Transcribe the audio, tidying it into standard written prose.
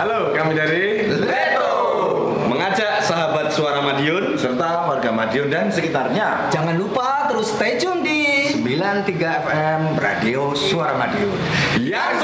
Halo, kami dari Leto mengajak sahabat Suara Madiun serta warga Madiun dan sekitarnya. Jangan lupa terus stay tune di 93 FM Radio Suara Madiun. yang